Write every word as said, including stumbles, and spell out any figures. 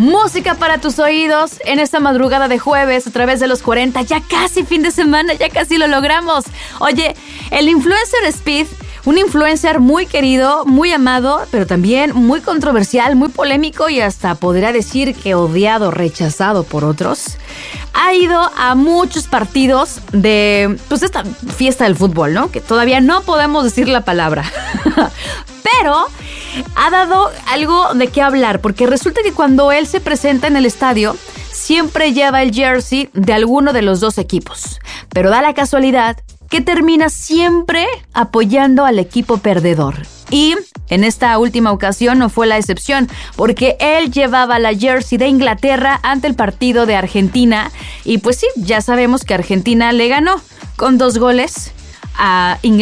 Música para tus oídos en esta madrugada de jueves a través de los cuarenta. Ya casi fin de semana, ya casi lo logramos. Oye, el influencer Speed, un influencer muy querido, muy amado, pero también muy controversial, muy polémico y hasta podría decir que odiado, rechazado por otros, ha ido a muchos partidos de, pues, esta fiesta del fútbol, ¿no? Que todavía no podemos decir la palabra. Pero ha dado algo de qué hablar, porque resulta que cuando él se presenta en el estadio, siempre lleva el jersey de alguno de los dos equipos. Pero da la casualidad que termina siempre apoyando al equipo perdedor. Y en esta última ocasión no fue la excepción, porque él llevaba la jersey de Inglaterra ante el partido de Argentina. Y pues sí, ya sabemos que Argentina le ganó con dos goles a Inglaterra.